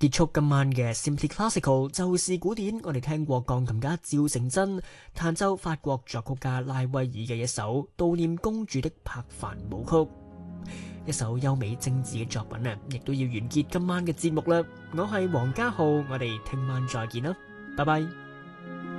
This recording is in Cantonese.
結束今晚嘅 Simply Classical 就是古典，我哋聽過鋼琴家趙成真彈奏法國作曲家拉威爾嘅一首悼念公主的柏凡舞曲，一首優美精緻嘅作品啊，亦都要完結今晚嘅節目啦。我係黃家浩，我哋聽晚再見啦，拜拜。